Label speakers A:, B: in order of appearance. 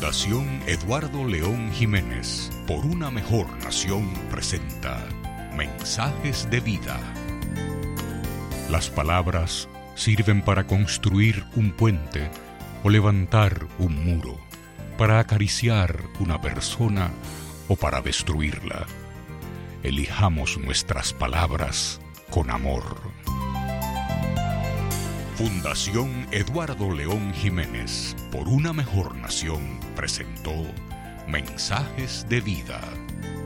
A: Fundación Eduardo León Jiménez, por una mejor nación, presenta Mensajes de Vida. Las palabras sirven para construir un puente o levantar un muro, para acariciar una persona o para destruirla. Elijamos nuestras palabras con amor. Fundación Eduardo León Jiménez, por una mejor nación, presentó Mensajes de Vida.